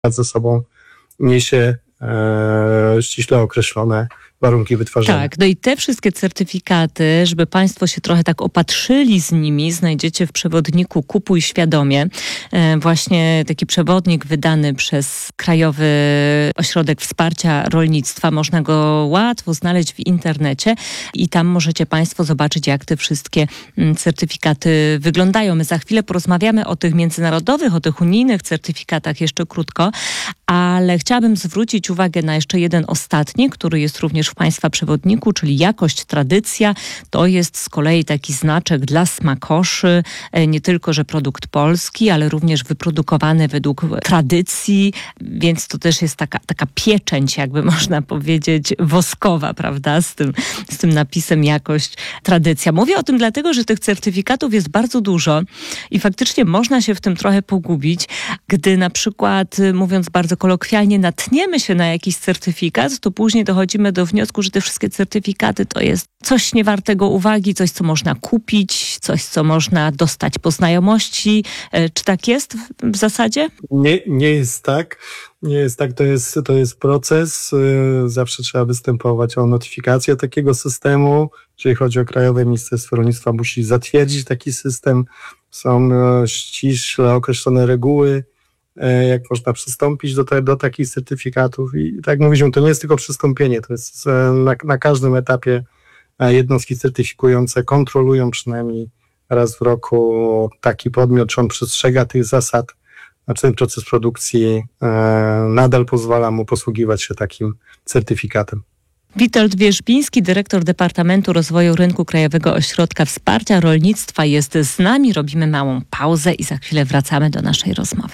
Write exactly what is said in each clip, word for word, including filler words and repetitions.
ze sobą niesie e, ściśle określone warunki wytwarzania. Tak, no i te wszystkie certyfikaty, żeby Państwo się trochę tak opatrzyli z nimi, znajdziecie w przewodniku Kupuj Świadomie. E, właśnie taki przewodnik wydany przez Krajowy Ośrodek Wsparcia Rolnictwa. Można go łatwo znaleźć w internecie i tam możecie Państwo zobaczyć, jak te wszystkie certyfikaty wyglądają. My za chwilę porozmawiamy o tych międzynarodowych, o tych unijnych certyfikatach jeszcze krótko, ale chciałabym zwrócić uwagę na jeszcze jeden ostatni, który jest również w Państwa przewodniku, czyli jakość, tradycja. To jest z kolei taki znaczek dla smakoszy, nie tylko, że produkt polski, ale również wyprodukowany według tradycji, więc to też jest taka, taka pieczęć, jakby można powiedzieć, woskowa, prawda, z tym, z tym napisem jakość, tradycja. Mówię o tym dlatego, że tych certyfikatów jest bardzo dużo i faktycznie można się w tym trochę pogubić, gdy na przykład, mówiąc bardzo kolokwialnie, natniemy się na jakiś certyfikat, to później dochodzimy do wniosku, że te wszystkie certyfikaty to jest coś niewartego uwagi, coś, co można kupić, coś, co można dostać po znajomości. Czy tak jest w zasadzie? Nie, nie jest tak. Nie jest tak. To jest, to jest proces. Zawsze trzeba występować o notyfikację takiego systemu. Jeżeli chodzi o Krajowe Ministerstwo Rolnictwa, musi zatwierdzić taki system. Są ściśle określone reguły, jak można przystąpić do, te, do takich certyfikatów. I tak jak mówiliśmy, to nie jest tylko przystąpienie, to jest na, na każdym etapie jednostki certyfikujące kontrolują przynajmniej raz w roku taki podmiot, czy on przestrzega tych zasad, a czy ten proces produkcji e, nadal pozwala mu posługiwać się takim certyfikatem. Witold Wierzbiński, dyrektor Departamentu Rozwoju Rynku Krajowego Ośrodka Wsparcia Rolnictwa jest z nami. Robimy małą pauzę i za chwilę wracamy do naszej rozmowy.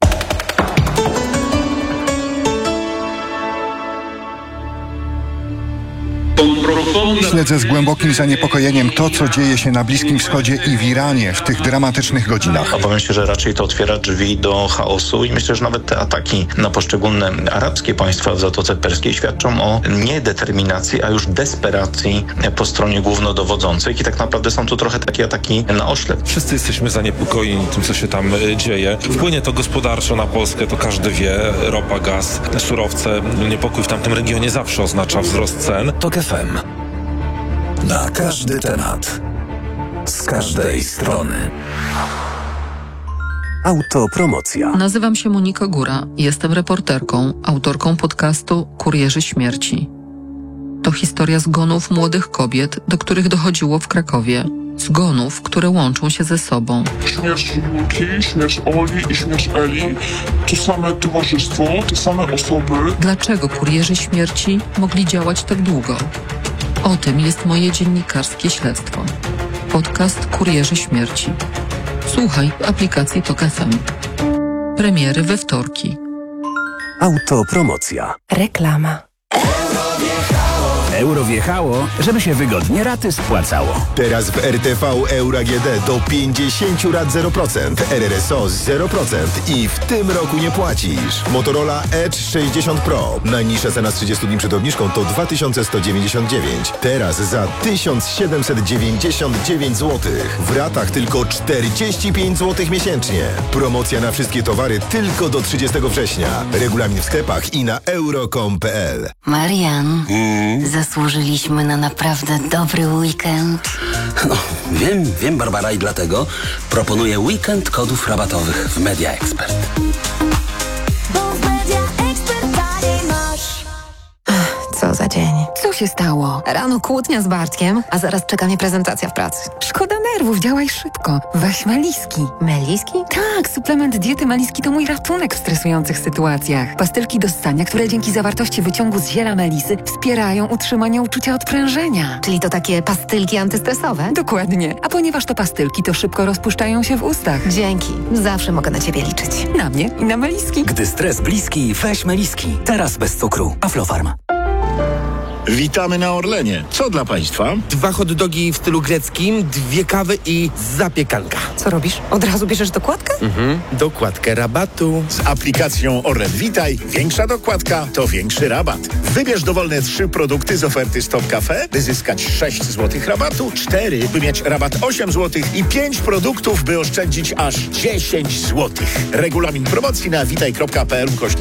Śledzę z głębokim zaniepokojeniem to, co dzieje się na Bliskim Wschodzie i w Iranie w tych dramatycznych godzinach. Obawiam się, że raczej to otwiera drzwi do chaosu i myślę, że nawet te ataki na poszczególne arabskie państwa w Zatoce Perskiej świadczą o niedeterminacji, a już desperacji po stronie głównodowodzących i tak naprawdę są to trochę takie ataki na oślep. Wszyscy jesteśmy zaniepokojeni tym, co się tam dzieje. Wpłynie to gospodarczo na Polskę, to każdy wie. Ropa, gaz, surowce. Niepokój w tamtym regionie zawsze oznacza wzrost cen. Tok F M. Na każdy temat. Z każdej strony. Autopromocja. Nazywam się Monika Góra. Jestem reporterką, autorką podcastu Kurierzy Śmierci. To historia zgonów młodych kobiet, do których dochodziło w Krakowie. Zgonów, które łączą się ze sobą. Śmierć Julki, śmierć Oli i śmierć Eli to same towarzystwo, te same osoby. Dlaczego kurierzy śmierci mogli działać tak długo? O tym jest moje dziennikarskie śledztwo. Podcast Kurierzy Śmierci. Słuchaj w aplikacji Tok F M. Premiery we wtorki. Autopromocja. Reklama. Euro wjechało, żeby się wygodnie raty spłacało. Teraz w R T V Euro A G D do pięćdziesiąt rat zero procent, R R S O zero procent i w tym roku nie płacisz. Motorola Edge sześćdziesiąt Pro. Najniższa cena z trzydziestu dni przed obniżką to dwa tysiące sto dziewięćdziesiąt dziewięć. Teraz za tysiąc siedemset dziewięćdziesiąt dziewięć złotych. W ratach tylko czterdzieści pięć złotych miesięcznie. Promocja na wszystkie towary tylko do trzydziestego września. Regulamin w sklepach i na euro kropka com kropka p l. Marian, mm. zasłużyliśmy na naprawdę dobry weekend. No, wiem, wiem Barbara i dlatego proponuję weekend kodów rabatowych w Media Expert. Bo w Media Expert taniej masz. Co za dzień. Co się stało? Rano kłótnia z Bartkiem, a zaraz czeka mnie prezentacja w pracy. Szkoda nerwów, działaj szybko. Weź Meliski. Meliski? Tak, suplement diety Meliski to mój ratunek w stresujących sytuacjach. Pastylki do ssania, które dzięki zawartości wyciągu z ziela melisy wspierają utrzymanie uczucia odprężenia. Czyli to takie pastylki antystresowe? Dokładnie. A ponieważ to pastylki, to szybko rozpuszczają się w ustach. Dzięki. Zawsze mogę na ciebie liczyć. Na mnie i na Meliski. Gdy stres bliski, weź Meliski. Teraz bez cukru. Aflofarm. Witamy na Orlenie. Co dla Państwa? Dwa hot dogi w stylu greckim, dwie kawy i zapiekanka. Co robisz? Od razu bierzesz dokładkę? Mhm, dokładkę rabatu. Z aplikacją Orlen Witaj większa dokładka to większy rabat. Wybierz dowolne trzy produkty z oferty Stop Cafe, by zyskać sześć złotych rabatu, cztery, by mieć rabat osiem złotych i pięć produktów, by oszczędzić aż dziesięć złotych. Regulamin promocji na witaj kropka p l